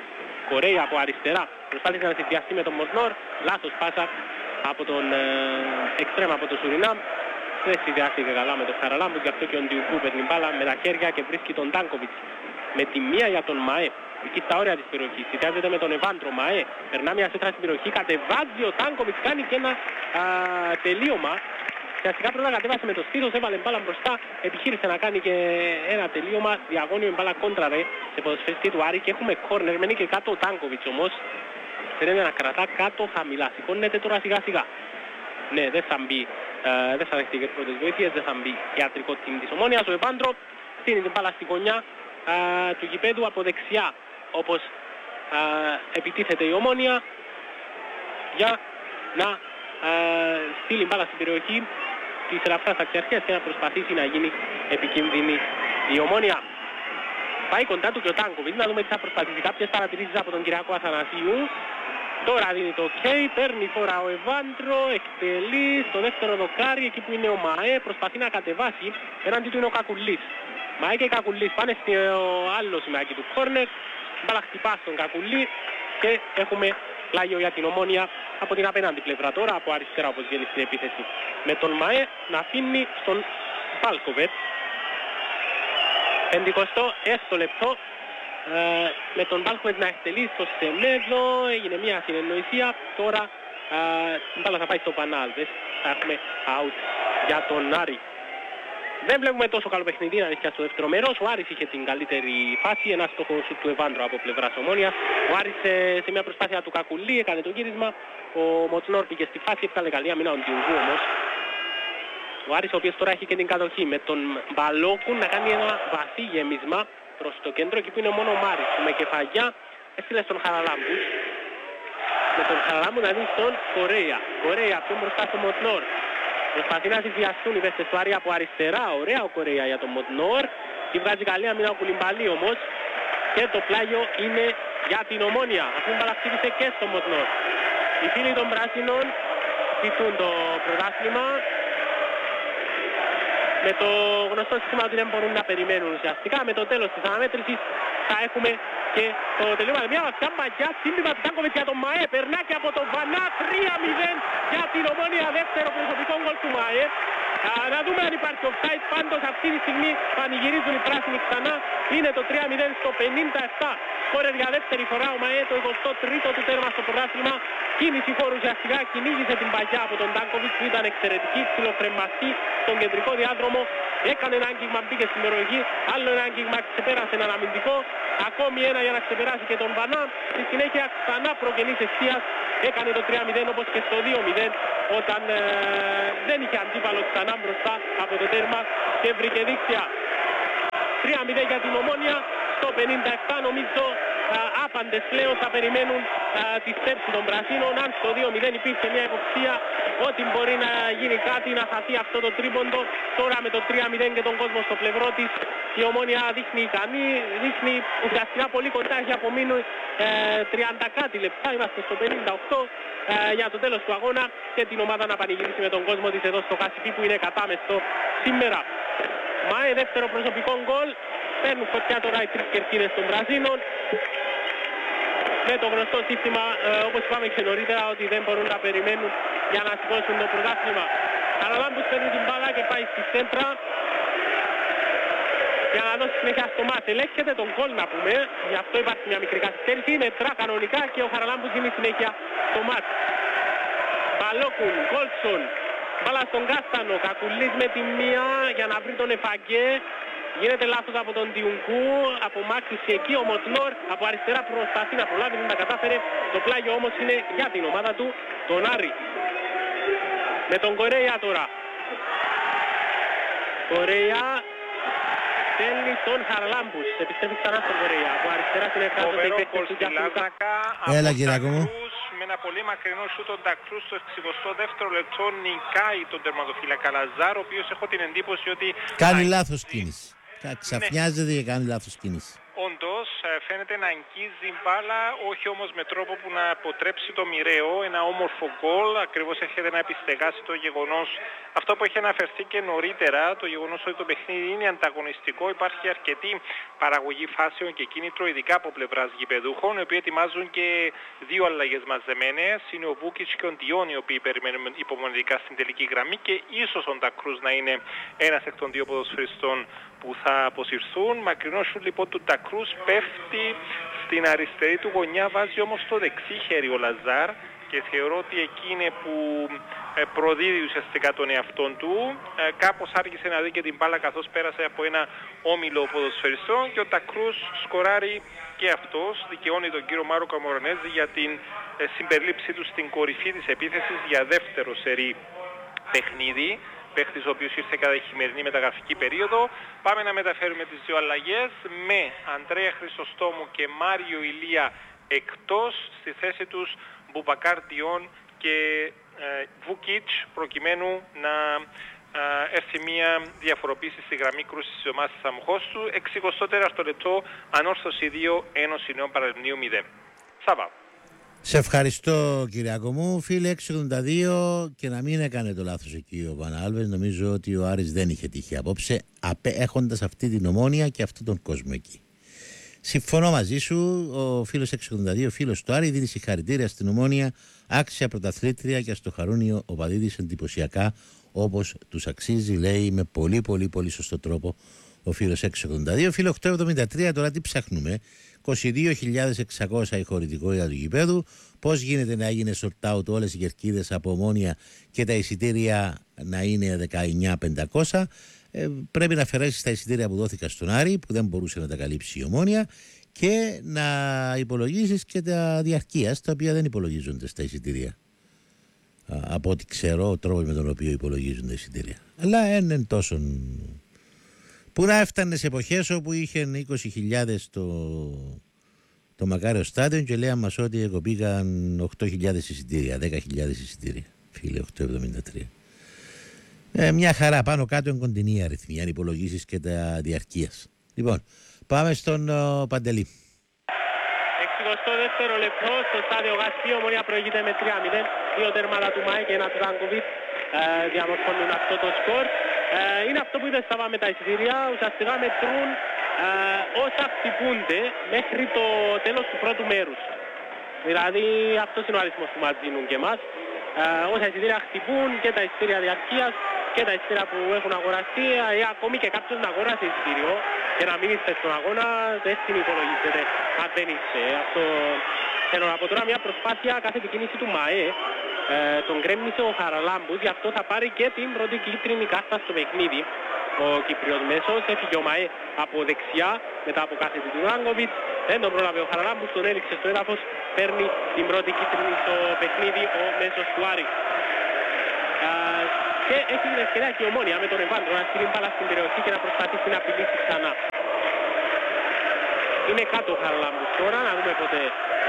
Κορέα από αριστερά, προσπάθησε να συνδυαστεί με τον Μοντνόρ, λάθος πάσα από τον ε, εξτρέμ από το Σουρινάμ. Δεν συνδυάστηκε καλά με τον Χαραλάμπους, γι' αυτό και ο Ντιουκού παίρνει μπάλα με τα χέρια και βρίσκει τον Τάνκοβιτς. Με τη μία για τον Μαέ, εκεί στα όρια της περιοχής, συνδυάζεται με τον Ευάντρο. Μαέ, περνά μια σέντρα στην περιοχή, κατεβάζει ο Τάνκοβιτς, κάνει και ένα α, τελείωμα. Ουσιαστικά πρώτα κατέβασε με το στήθος, έβαλε μπάλα μπροστά, επιχείρησε να κάνει και ένα τελείωμα, διαγώνιο με μπάλα κόντραρε σε ποδοσφαιριστή του Άρη και έχουμε κόρνερ, μένει και κάτω ο Τάνκοβιτς όμως. Θέλετε να κρατά κάτω χαμηλά, σηκώνεται τώρα σιγά σιγά. Ναι, δεν θα μπει, ε, δεν θα δεχτεί και τις πρώτες βοήθειες, δεν θα μπει ιατρικό team της Ομόνιας. Ο Ευάντρο στείνει την μπάλα στη γωνιά ε, του γηπέδου από δεξιά, όπως ε, επιτίθεται η Ομόνια, για να ε, στείλει μπάλα στην περιοχή της ελαφράς αξιαρχίας και να προσπαθήσει να γίνει επικίνδυνη η Ομόνια. Πάει κοντά του και ο Τάνκοβιτς, να δούμε τι θα προσπαθήσει. Κάποιες παρατηρήσεις από τον Κυριακό Αθανασίου. Τώρα δίνει το ok, παίρνει φορά ο Ευάντρο, εκτελεί στο δεύτερο δοκάρι, εκεί που είναι ο Μαέ, προσπαθεί να κατεβάσει, έναντι του είναι ο Κακουλής. Μαέ και Κακουλής πάνε στο άλλο σημαίακι του κόρνερ, μπάλα χτυπά στον Κακουλή και έχουμε πλάγιο για την Ομόνια από την απέναντι πλευρά τώρα, από αριστερά όπως βγαίνει στην επίθεση. Με τον Μαέ να αφήνει στον Μπάλκοβετ. πενηκοστό έκτο λεπτό. Uh, με τον Μπάλκοβετ να εκτελεί στο Σεμέδο, έγινε μια συνεννοησία, τώρα uh, την μπάλα θα πάει στο Πανάλβες, θα έχουμε out για τον Άρη. Δεν βλέπουμε τόσο καλό παιχνιδί να ρίχνει στο δεύτερο μέρος, ο Άρης είχε την καλύτερη φάση, ένα στόχο σου του Ευάντρου από πλευράς Ομόνιας. Ο Άρης σε, σε μια προσπάθεια του Κακουλή έκανε το γύρισμα, ο Μοτσνόρ πήγε στη φάση, έφταλε καλή αμήνα ο Ντιουγκού όμως. Ο Άρης ο οποίος τώρα έχει και την κατοχή με τον Μπαλόκου να κάνει ένα βαθύ γεμίσμα προς το κέντρο, εκεί που είναι μόνο ο Μάρης που με κεφαγιά έστειλε στον Χαραλάμπους, με τον Χαραλάμπου να δει στον Κορέα. Κορέα πιο μπροστά στο Μοντνόρ, προσπαθεί να συνδυαστούν οι βέστες του Άρη από αριστερά, ωραία ο Κορέα για τον Μοντνόρ, τη βγάζει καλή αμήνα ο Κουλιμπαλί όμως και το πλάγιο είναι για την Ομόνια, αφού μπαλαχτύπησε και στο Μοντνόρ. Οι φίλοι των Πράσινων ζητούν το πρωτάθλημα με το γνωστό σύστημα ότι δεν μπορούν να περιμένουν ουσιαστικά. Με το τέλος της αναμέτρησης θα έχουμε και το τελείωμα. Μια βαθιά μαγιά, σύντημα του Τάνκοβιτς για τον Μαέ, περνά και από τον Βανά, τρία μηδέν για την Ομόνια, δεύτερο προσωπικό γκολ του Μαέ. Α, να δούμε αν υπάρχει offside. Πάντως αυτή τη στιγμή πανηγυρίζουν οι πράσινοι ξανά. Είναι το τρία μηδέν στο πενήντα επτά. Σκόρερ για δεύτερη φορά ο ΜΑΕ, το εικοστό τρίτο του τέρμα στο πρωτάθλημα. Κίνηση χώρου ουσιαστικά, κυνήγησε την παγιά από τον Ντάνκοβιτς που ήταν εξαιρετική, ξυλοκρεμαστή στον κεντρικό διάδρομο. Έκανε ένα άγγιγμα, μπήκε στην περιοχή. Άλλο ένα άγγιγμα, ξεπέρασε έναν αμυντικό. Ακόμη ένα για να ξεπεράσει και τον Βανά. Στη συνέχεια ξανά προγενής ευθείας. Έκανε το τρία μηδέν όπως και στο δύο μηδέν όταν ε, δεν είχε αντίπαλο ξανά μπροστά από το τέρμα και βρήκε δίκτυα. τρία μηδέν για την Ομόνια. Στο πενήντα επτά νομίζω α, άπαντες πλέον θα περιμένουν α, τη στέψη των Πρασίνων. Αν στο δύο μηδέν υπήρχε μια υποψία ότι μπορεί να γίνει κάτι, να χαθεί αυτό το τρίποντο. Τώρα με το τρία μηδέν και τον κόσμο στο πλευρό της, η Ομόνια δείχνει ικανή, δείχνει ουσιαστικά πολύ κοντά, έχει απομείνει ε, τριάντα κάτι λεπτά, είμαστε στο πενήντα οκτώ ε, για το τέλος του αγώνα και την ομάδα να πανηγυρίσει με τον κόσμο της εδώ στο Χασιπί που είναι κατάμεστο σήμερα. ΜΑΕ δεύτερο προσωπικό γκολ. Παίρνουν φωτιά τώρα οι τρεις κερκίδες των Πρασίνων. Με το γνωστό σύστημα, ε, όπως είπαμε και νωρίτερα, ότι δεν μπορούν να περιμένουν για να σηκώσουν το πρωτάθλημα. Χαραλάμπους παίρνει την μπάλα και πάει στη σέντρα. Για να δώσει συνέχεια στο μάτς. Ελέγχεται τον γκολ να πούμε. Γι' αυτό υπάρχει μια μικρή καθυστέρηση. Μετρά κανονικά και ο Χαραλάμπους δίνει συνέχεια στο μάτς. Μπαλόκουν, Γκόλσον. Μπάλα στον Κάστανο. Κακουλής με τη μία για να βρει τον Εφαγκέ. Γίνεται λάθος από τον Διουνκού, απομάκρυσε εκεί ο Μοτνόρ, από αριστερά προσπαθεί να προλάβει, δεν τα κατάφερε. Το πλάγιο όμως είναι για την ομάδα του, τον Άρη. Με τον Κορέα τώρα. Κορέα στέλνει τον Χαραλάμπους, επιστρέφει ξανά στον Κορέα. Από αριστερά συνεργάζονται οι παίκτες του Γιαφλούκα. Έλα Κυριακό μου. Με ένα πολύ μακρινό σου τον Τακρούς στο εξηκοστό δεύτερο λεπτό νικάει τον τερματοφύλακα Λαζάρ, ο οποίος έχω την εντύπωση ότι κάνει λάθος κίνηση. Ξαφνιάζεται και κάνει λάθος κίνηση. Όντως φαίνεται να αγγίζει μπάλα, όχι όμως με τρόπο που να αποτρέψει το μοιραίο, ένα όμορφο γκολ, ακριβώς έρχεται να επιστεγάσει το γεγονός, αυτό που έχει αναφερθεί και νωρίτερα, το γεγονός ότι το παιχνίδι είναι ανταγωνιστικό, υπάρχει αρκετή παραγωγή φάσεων και κίνητρο, ειδικά από πλευράς γηπεδούχων, οι οποίοι ετοιμάζουν και δύο αλλαγές μαζεμένες, είναι ο Βούκιτς και ο Ντιόν, οι οποίοι περιμένουν υπομονετικά στην τελική γραμμή και ίσως ο Ντακρούς να είναι ένας εκ των δύο ποδοσφαιριστών που θα αποσυρθούν. Μακρινό σου λοιπόν του Ντακρούς πέφτει στην αριστερή του γωνιά, βάζει όμως το δεξί χέρι ο Λαζάρ και θεωρώ ότι εκεί είναι που προδίδει ουσιαστικά τον εαυτόν του. Κάπως άργησε να δει και την μπάλα καθώς πέρασε από ένα όμιλο ποδοσφαιριστών και ο Ντακρούς σκοράρει και αυτός, δικαιώνει τον κύριο Μάρο Καμορανέζη για την συμπερίληψή του στην κορυφή της επίθεσης για δεύτερο σερί παιχνίδι. Παίχτης ο οποίος ήρθε κατά τη χειμερινή μεταγραφική περίοδο. Πάμε να μεταφέρουμε τις δύο αλλαγές με Ανδρέα Χρυσοστόμου και Μάριο Ηλία εκτός, στη θέση τους Μπουμπακάρ Ντιόν και ε, Βούκιτς, προκειμένου να ε, έρθει μια διαφοροποίηση στη γραμμή κρούσης της ομάδας της Αμοχώστου. εξηκοστό τέταρτο λεπτό, ανόρθωση δύο, Ένωση Νέων Παραλιμνίου μηδέν. Σάβα. Σε ευχαριστώ Κυριακό μου. Φίλε έξι ογδόντα δύο, και να μην έκανε το λάθος εκεί ο Βανάλβες, νομίζω ότι ο Άρης δεν είχε τύχει απόψε έχοντας αυτή την Ομόνια και αυτόν τον κόσμο εκεί. Συμφωνώ μαζί σου, ο φίλος έξι ογδόντα δύο, ο φίλος του Άρη, δίνει συγχαρητήρια στην Ομόνια, άξια πρωταθλήτρια και στο Χαρούνιο ο Παδίδης εντυπωσιακά όπως τους αξίζει, λέει με πολύ πολύ πολύ σωστό τρόπο ο φίλος έξι ογδόντα δύο. Φίλο οκτώ εβδομήντα τρία, τώρα τι ψάχνουμε? είκοσι δύο χιλιάδες εξακόσια η χωρητικότητα του γηπέδου. Πώς γίνεται να έγινε sort out όλες οι κερκίδες από Ομόνια και τα εισιτήρια να είναι δεκαεννιά χιλιάδες πεντακόσια? Ε, πρέπει να αφαιρέσεις τα εισιτήρια που δόθηκαν στον Άρη, που δεν μπορούσε να τα καλύψει η Ομόνια, και να υπολογίσεις και τα διαρκείας, τα οποία δεν υπολογίζονται στα εισιτήρια. Α, από ό,τι ξέρω, ο τρόπος με τον οποίο υπολογίζονται τα εισιτήρια. Αλλά είναι τόσο. Που να έφτανε σε εποχές όπου είχε είκοσι χιλιάδες το, το Μακάριο Στάδιο και λέγαν μας ότι εκοπήκαν οκτώ χιλιάδες εισιτήρια, δέκα χιλιάδες εισιτήρια. Φίλε, οκτώ εβδομήντα τρία. Ε, μια χαρά, πάνω κάτω είναι κοντινή αριθμή, αν υπολογίσεις και τα διαρκείας. Λοιπόν, πάμε στον uh, Παντελή. εξηκοστό δεύτερο λεπτό στο στάδιο Γασπί, Ομόνια προηγείται με τρία μηδέν. Δύο τέρματα του Μάη και ένα του Τάνκοβιτς ε, διαμορφώνουν αυτό το σκορ. Ε, είναι αυτό που είδες Σταβά με τα εισιτήρια, ουσιαστικά μετρούν ε, όσα χτυπούνται μέχρι το τέλος του πρώτου μέρους. Δηλαδή αυτός είναι ο αριθμός που μας δίνουν και εμάς. Ε, όσα εισιτήρια χτυπούν και τα εισιτήρια διαρκείας και τα εισιτήρια που έχουν αγοραστεί, ή ακόμη και κάποιος να αγοράσει εισιτήριο και να μην είστε στον αγώνα, έτσι υπολογίζεται αν δεν είσαι. Αυτό θέλω να πω τώρα, μια προσπάθεια κάθε κίνηση του ΜΑΕ. Ε, τον κρέμισε ο Χαραλάμπους, γι' αυτό θα πάρει και την πρώτη κίτρινη κάρτα στο παιχνίδι. Ο Κύπριος μέσος έφυγε ο ΜΑΕ από δεξιά μετά από κάθετη του Ράγκοβιτς. Δεν τον πρόλαβε ο Χαραλάμπους, τον έριξε στο έδαφος, παίρνει την πρώτη κίτρινη στο παιχνίδι ο μέσος του Άρη. Ε, και έχει την ευκαιρία και η Ομόνια με τον Εβάντρο να στείλει μπάλα στην περιοχή και να προσπαθήσει να απειλήσει ξανά. Είναι κάτω ο Χαραλάμπους τώρα, να δούμε πότε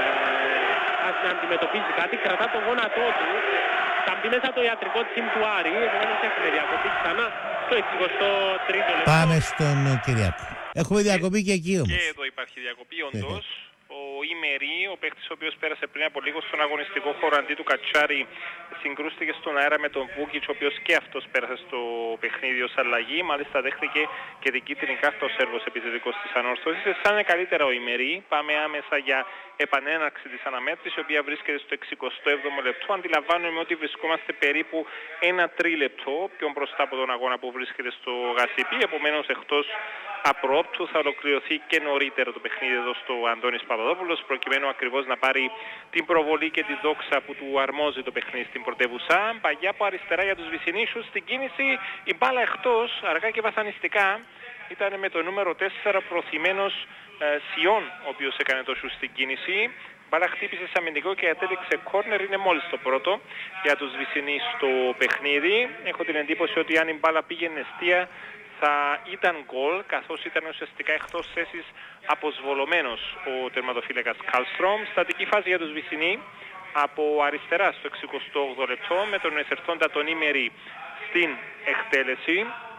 ε, να αντιμετωπίζει κάτι, κρατά το γόνατό του. Θα μπει μέσα το ιατρικό team του Άρη, επομένως έχουμε διακοπή ξανά στο εξηκοστό τρίτο λεπτό. Πάμε στον Κυριάκο. Έχουμε διακοπή και εκεί όμως. Και εδώ υπάρχει διακοπή όντως. Ο Ημερή, ο παίκτης ο οποίος πέρασε πριν από λίγο στον αγωνιστικό χώρο αντί του Κατσάρη, συγκρούστηκε στον αέρα με τον Βούκιτς, ο οποίος και αυτός πέρασε στο παιχνίδι ως αλλαγή. Μάλιστα δέχτηκε και την κίτρινη κάρτα ο Σέρβος επιθετικός της ανόρθωσης. Αισθάνεται καλύτερα ο Ημερή. Πάμε άμεσα για επανέναρξη της αναμέτρησης, η οποία βρίσκεται στο εξηκοστό έβδομο λεπτό. Αντιλαμβάνομαι ότι βρισκόμαστε περίπου ένα τρίλεπτο πιο μπροστά από τον αγώνα που βρίσκεται στο Γασιπί. Επομένως, εκτός απροόπτου θα ολοκληρωθεί και νωρίτερα το παιχνίδι εδώ στο Αντώνης Παπαδόπουλος, προκειμένου ακριβώς να πάρει την προβολή και τη δόξα που του αρμόζει το παιχνίδι στην πρωτεύουσα. Παγιά από αριστερά για τους Βυσσινήσους. Στην κίνηση η μπάλα εκτός, αργά και βασανιστικά. Ήταν με το νούμερο τέσσερα προωθημένος ε, Σιών, ο οποίος έκανε το σουτ στην κίνηση. Μπάλα χτύπησε σε αμυντικό και κατέληξε κόρνερ, είναι μόλις το πρώτο για τους Βυσσινείς στο παιχνίδι. Έχω την εντύπωση ότι αν η μπάλα πήγαινε εστία θα ήταν γκολ, καθώς ήταν ουσιαστικά εκτός θέσης αποσβολωμένος ο τερματοφύλακας Κάλστρομ. Στατική φάση για τους Βυσσινοί από αριστερά στο εξηκοστό όγδοο λεπτό με τον εσερθόντα τον Ημερή στην εκτέλεση.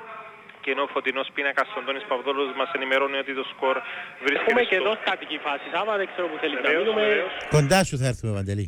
Και ενώ ο φωτεινός πίνακας των Αντώνης Παπαδόπουλος μας ενημερώνει ότι το σκορ βρίσκεται Έχουμε στο... και εδώ στατική φάση, Σάβα, δεν ξέρω που θέλει να μείνουμε. Κοντά σου θα έρθουμε, Βαντελή.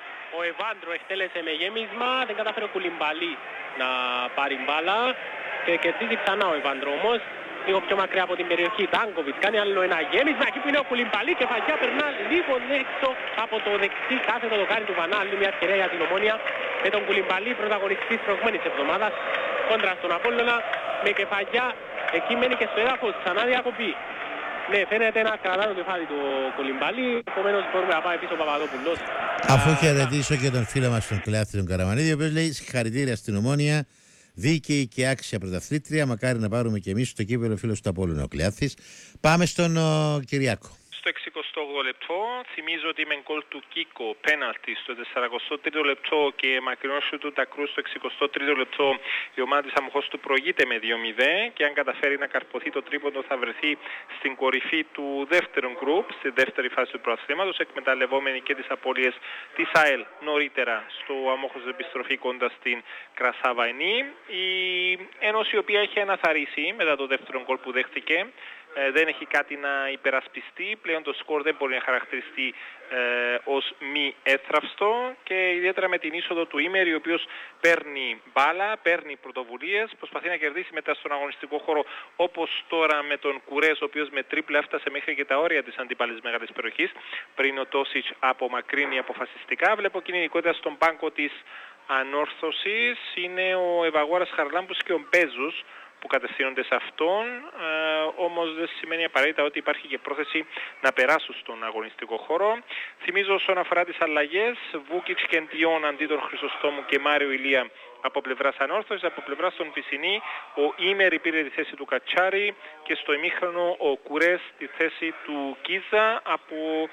Ο Εβάντρο εκτέλεσε με γέμισμα, δεν κατάφερε ο Κουλιμπαλί να πάρει μπάλα και κερδίζει ξανά ο Εβάντρο όμως. Λίγο πιο μακριά από την περιοχή, Τάνκοβιτς κάνει άλλο ένα γέμισμα, εκεί που είναι ο Κουλιμπαλί και Φαγιά περνά λίγο έξω από το δεξί κάθετο δοκάρι του Βανά. Άλλη μια ευκαιρία για την Ομόνια με τον Κουλιμπαλί, πρωταγωνιστής προηγούμενης εβδομάδας κόντρα στον Απόλλωνα, με Κεφαγιά, εκεί μένει και στο έδαφος, ξανά διακοπή. Ναι, φαίνεται να κρατά το κεφάλι του Κολυμπάλη, επομένως μπορούμε να πάμε πίσω ο Παπαδόπουλος. Αφού χαιρετήσω και τον φίλο μας τον Κλεάθη τον Καραμανίδη, ο οποίος λέει συγχαρητήρια στην Ομόνια, δίκαιη και άξια πρωταθλήτρια, μακάρι να πάρουμε και εμείς το κύπελλο φίλος του Απόλλωνα ο Κλεάθης. Πάμε στον ο, Κυριάκο. Στο εξηκοστό όγδοο λεπτό, θυμίζω ότι με γκολ του Κίκο, πέναλτι στο σαρανταοστό τρίτο λεπτό και μακρινό σου του Τακρού στο εξηκοστό τρίτο λεπτό, η ομάδα της Αμοχώς του προηγείται με δύο μηδέν και αν καταφέρει να καρποθεί το τρίποντο θα βρεθεί στην κορυφή του δεύτερου γκρουπ, στη δεύτερη φάση του πρωταθλήματος, εκμεταλλευόμενη και τις απώλειες της ΑΕΛ νωρίτερα στο Αμόχως επιστροφή κοντά στην Κρασάβαινή. Η Ένωση η οποία έχει αναθαρρήσει μετά το δεύτερο γκολ που δέχτηκε. Ε, δεν έχει κάτι να υπερασπιστεί, πλέον το σκορ δεν μπορεί να χαρακτηριστεί ε, ως μη έθραυστο και ιδιαίτερα με την είσοδο του Ήμερη, ο οποίος παίρνει μπάλα, παίρνει πρωτοβουλίες, προσπαθεί να κερδίσει μετά στον αγωνιστικό χώρο, όπως τώρα με τον Κουρές, ο οποίος με τρίπλα έφτασε μέχρι και τα όρια της αντίπαλης μεγάλης περιοχής, πριν ο Τόσιτς απομακρύνει αποφασιστικά. Βλέπω κινητικότητα στον πάγκο της Ανόρθωσης, είναι ο Ευαγόρας Χαρλάμπους και ο Μπέζους που κατευθύνονται σε αυτόν, ε, όμως δεν σημαίνει απαραίτητα ότι υπάρχει και πρόθεση να περάσουν στον αγωνιστικό χώρο. Θυμίζω όσον αφορά τις αλλαγές, Βούκιτς και Ντιόν αντί τον Χρυσοστόμου και Μάριο Ηλία από πλευράς Ανόρθωσης, από πλευράς των Βυσσινή, ο Ήμερη πήρε τη θέση του Κατσάρη και στο ημίχρονο ο Κουρές τη θέση του Κίζα. Από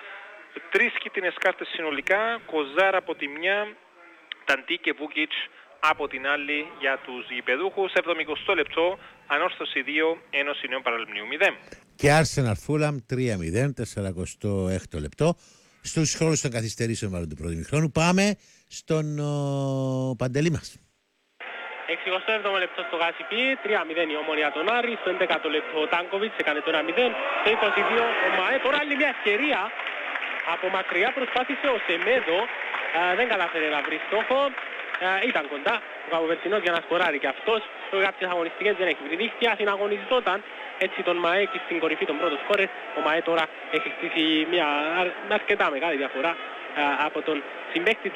τρεις κίτρινες κάρτες συνολικά, Κοζάρ από τη μια, Ταντί και Βούκιτς από την άλλη για τους γηπεδούχους. εβδομηκοστό λεπτό, Ανόρθωση δύο, Ένωση Νέων Παραλιμνίου μηδέν. Και Arsenal Fulham τρία μηδέν, σαρανταοστό έκτο λεπτό. Στους χρόνους των καθυστερήσεων μάλλον του πρώτου ημιχρόνου. Πάμε στον ο, Παντελή μας. εξηκοστό έβδομο λεπτό στο Γασιπί, τρία μηδέν η Ομόνια τον Άρη. Στο έντεκατο λεπτό ο Τάνκοβιτς έκανε το ένα μηδέν. Στο είκοσι δύο ο ΜΑΕ. Τώρα άλλη μια ευκαιρία. Από μακριά προσπάθησε ο Σεμέδο. Α, δεν κατάφερε να βρει στόχο. Uh, ήταν κοντά ο Καποβερτινός για να σκοράρει και αυτός. Το κάποιες αγωνιστικές δεν έχει βρει δίχτυα, συναγωνιζόταν έτσι τον ΜΑΕ και στην κορυφή των πρώτων σκόρες. Ο ΜΑΕ τώρα έχει χτίσει μια αρκετά μεγάλη διαφορά uh, από τον συμπαίκτη του.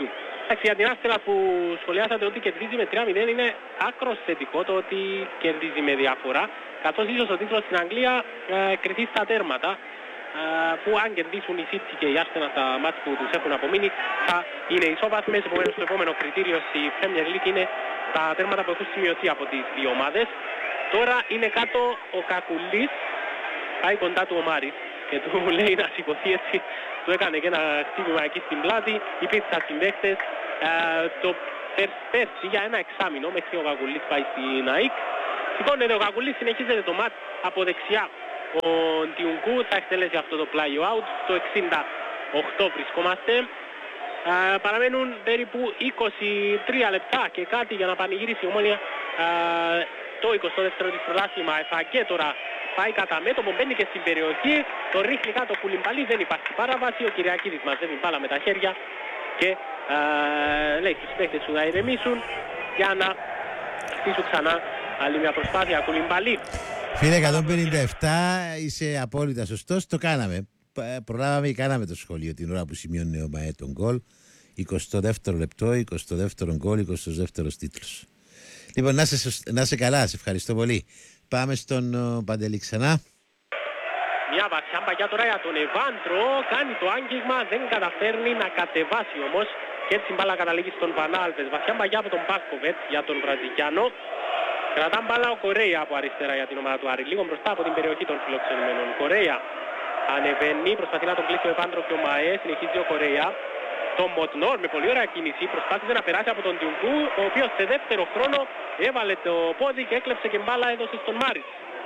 Εντάξει, για την Άστερα που σχολιάσατε ότι κερδίζει με τρία μηδέν είναι άκρος θετικό το ότι κερδίζει με διαφορά, καθώς ίσως ο τίτλος στην Αγγλία ε, κρυθεί στα τέρματα, ε, που αν κερδίσουν οι City και η Άστερα στα μάτς που τους έχουν απομείνει θα είναι ισόβαθμες. Επομένως το επόμενο κριτήριο στη Premier League είναι τα τέρματα που έχουν σημειωθεί από τις δύο ομάδες. Τώρα είναι κάτω ο Κακουλής, πάει κοντά του ο Μάρης και του λέει να σηκωθεί, έτσι του έκανε και ένα χτύπημα εκεί στην πλάτη, υπήρξαν συμπαίκτες. Ε, το πέρσι για ένα εξάμηνο μέχρι ο Κακουλής πάει στην ΑΕΚ. Σηκώνεται ο Κακουλής, συνεχίζεται το μάτς από δεξιά. Ο Ντιουγκού θα εκτελέσει αυτό το πλάγιο out, στο εξήντα οκτώ βρισκόμαστε. Ε, παραμένουν περίπου είκοσι τρία λεπτά και κάτι για να πανηγυρίσει η Ομόνοια ε, το εικοστό δεύτερο της πρωτάθλημα. Εφαγέ τώρα πάει κατά μέτωπο, μπαίνει και στην περιοχή, το ρίχνει κάτω Κουλιμπαλί, δεν υπάρχει παράβαση, ο Κυριακίδης μαζεύει μπάλα με τα χέρια και ε, λέει στους παίκτες του να ηρεμήσουν για να στήσουν ξανά άλλη μια προσπάθεια. Κουλιμπαλί. Φίλε, εκατόν πενήντα επτά, είσαι απόλυτα σωστός, το κάναμε. Προλάβαμε και κάναμε το σχολείο την ώρα που σημειώνει ο ΜΑΕ τον γκολ. εικοστό δεύτερο λεπτό, εικοστό δεύτερο γκολ, εικοστό δεύτερο τίτλος. Λοιπόν, να είσαι, να είσαι καλά, σε ευχαριστώ πολύ. Πάμε στον uh, Παντελή ξανά. Μια βαθιά μπαγιά τώρα για τον Εβάντρο, κάνει το άγγιγμα, δεν καταφέρνει να κατεβάσει όμως και έτσι μπάλα καταλήγει στον Βανάλβες. Βαθιά μπαγιά από τον Πάσκοβετ για τον Βραζιλιάνο. Κρατά μπάλα ο Κορέια από αριστερά για την ομάδα του Άρη, λίγο μπροστά από την περιοχή των φιλοξενημένων. Κορέια ανεβαίνει, προσπαθεί να τον κλείσει ο Εβάντρο και ο ΜΑΕ, συνεχίζει ο Κορέια. Το Μοτνόρ με πολύ ωραία κίνηση προσπάθησε να περάσει από τον Τιουγκού, ο οποίος σε δεύτερο χρόνο έβαλε το πόδι και έκλεψε και μπάλα, έδωσε στον Μάρις,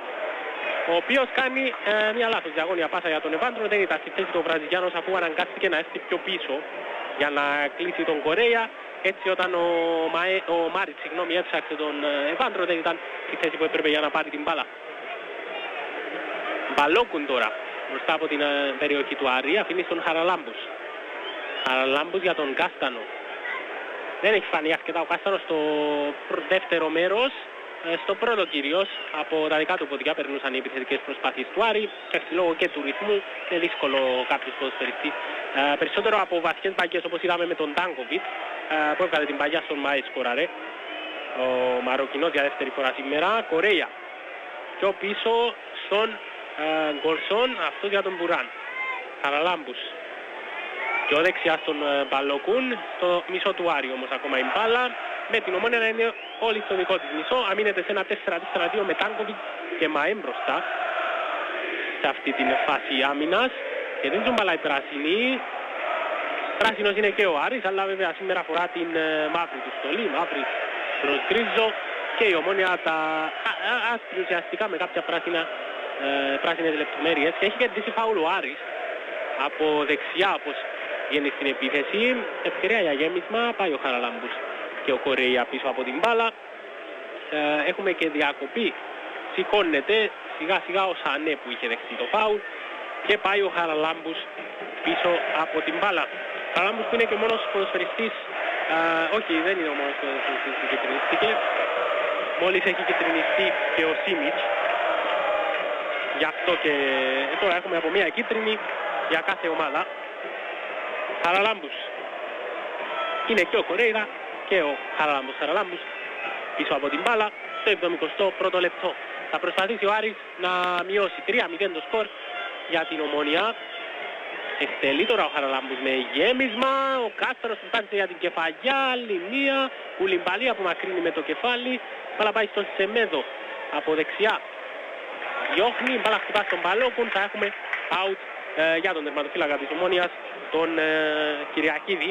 ο οποίος κάνει ε, μια λάθος διαγώνια πάσα για τον Εβάντρο. Δεν ήταν στη θέση του Βραζιλιάνος αφού αναγκάστηκε να έρθει πιο πίσω για να κλείσει τον Κορέα. Έτσι όταν ο, Μαε, ο Μάρις συγγνώμη, έψαξε τον Εβάντρο, δεν ήταν στη θέση που έπρεπε για να πάρει την μπάλα. Μπαλόκουν τώρα μπροστά από την ε, περιοχή του Άρη, αφήνει στον Χαραλάμπους. Χαραλάμπους για τον Κάστανο. Δεν έχει φανεί αρκετά ο Κάστανος στο δεύτερο μέρος. Στο πρώτο κυρίως από τα δικά του ποδιά περνούσαν οι επιθετικές προσπάθειες του Άρη. Έτσι λόγω και του ρυθμού είναι δύσκολο κάποιος ποδοσφαιριστής. Ε, περισσότερο από βασικές μπαγιές όπως είδαμε με τον Ντάνκοβιτς ε, που έβγαλε την παγιά στον ΜΑΕ σκοράρε. Ο Μαροκινός για δεύτερη φορά σήμερα. Κορέα. Πιο πίσω στον ε, Γκολσόν, αυτός για τον Μπουράν. Χαραλάμπους. Πιο δεξιά στον Μπαλοκούν, στο μισό του Άρη όμως ακόμα η μπάλα. Με την Ομόνοια να είναι όλοι στο δικό της μισό. Αμήνεται σε ένα τέσσερα τέσσερα δύο με Τάνκοβιτ και Μαέ μπροστά σε αυτή την φάση άμυνας. Και δεν ζουν μπάλα οι πράσινοι. Πράσινος είναι και ο Άρης, αλλά βέβαια σήμερα φορά την μαύρη του στολή, μαύρη προς γκρίζο. Και η Ομόνοια τα άσπρη ουσιαστικά με κάποια πράσινα, ε, πράσινες λεπτομέρειες. Και έχει κερδίσει φάουλ ο Άρης από δεξιά όπως βγαίνει στην επίθεση. Ευκαιρία για γέμισμα, πάει ο Χαραλάμπους και ο Κορέα πίσω από την μπάλα. Ε, έχουμε και διακοπή. Σηκώνεται σιγά σιγά ο Σανέ που είχε δεχτεί το φάουλ και πάει ο Χαραλάμπους πίσω από την μπάλα. Ο Χαραλάμπους που είναι και μόνος ποδοσφαιριστής, ε, όχι δεν είναι ο μόνος ποδοσφαιριστής που κυτρινίστηκε. Μόλις έχει κυτρινιστεί και ο Σίμιτς. Γι' αυτό και τώρα έχουμε από μία κίτρινη για κάθε ομάδα. Χαραλάμπους. Είναι και ο Κορέιρα και ο Χαραλάμπους. Χαραλάμπους πίσω από την μπάλα στο εβδομηκοστό πρώτο λεπτό. Θα προσπαθήσει ο Άρης να μειώσει τρία μηδέν το σκορ για την Ομόνοια. Εκτελεί τώρα ο Χαραλάμπους με γέμισμα. Ο Κάστρος προσπάθησε για την κεφαλιά. Άλλη μία. Κουλιμπαλί απομακρύνει με το κεφάλι. Μπάλα πάει στον Σεμέδο από δεξιά. Διώχνει. Μπάλα χτυπά στον Μπαλόκουν. Θα έχουμε out ε, για τον τερματοφύλακα της Ομόνοιας, τον ε, Κυριακίδη.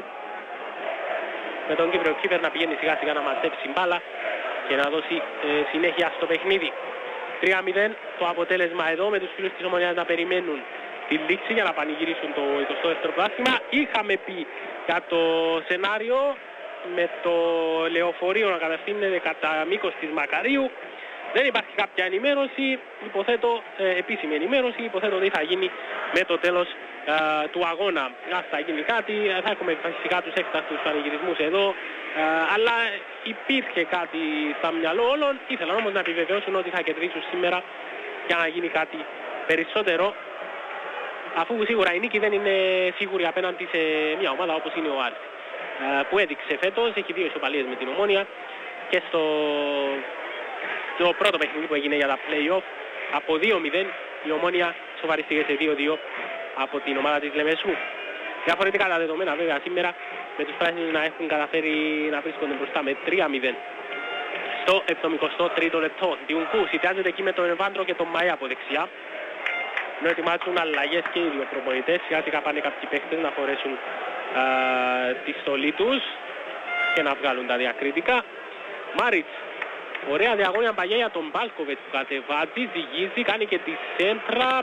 Με τον Κύπριο Κύπερ να πηγαίνει σιγά σιγά να μαζέψει μπάλα και να δώσει ε, συνέχεια στο παιχνίδι. τρία μηδέν το αποτέλεσμα εδώ, με τους φίλους της Ομονιάς να περιμένουν τη λήξη για να πανηγυρίσουν το εικοστό δεύτερο πρωτάθλημα. Είχαμε πει για το σενάριο με το λεωφορείο να κατευθύνεται κατά μήκος της Μακαρίου. Δεν υπάρχει κάποια ενημέρωση, υποθέτω, ε, επίσημη ενημέρωση, υποθέτω ότι θα γίνει με το τέλος ε, του αγώνα. Αν θα γίνει κάτι, θα έχουμε φυσικά τους έκτακτους πανηγυρισμούς εδώ, ε, αλλά υπήρχε κάτι στα μυαλό όλων, ήθελαν όμως να επιβεβαιώσουν ότι θα κερδίσουν σήμερα για να γίνει κάτι περισσότερο, αφού σίγουρα η νίκη δεν είναι σίγουρη απέναντι σε μια ομάδα όπως είναι ο Άρης. που έδειξε φέτος. Έχει δύο ισοπαλίες με την Ομόνια και στο το πρώτο παιχνίδι που έγινε για τα play-off από δύο μηδέν η Ομόνια σοβαριστήκε σε δύο δύο από την ομάδα της Λεμεσού. Διαφορετικά τα δεδομένα βέβαια σήμερα με τους πράσινους να έχουν καταφέρει να βρίσκονται μπροστά με τρία μηδέν. Στο εβδομηκοστό τρίτο λεπτό Διουνκού συνδυάζεται εκεί με τον Ευάντρο και τον Μαέ από δεξιά. Να ετοιμάσουν αλλαγές και οι δύο προπονητές. Σιγά σιγά πάνε κάποιοι παίχτες να φορέσουν α, τη στολή τους και να βγάλουν τα διακρίτικα. Μάριτς, ωραία διαγώνια παγιά για τον Μπάλκοβετς που κατεβάζει, ζυγίζει, κάνει και τη σέντρα.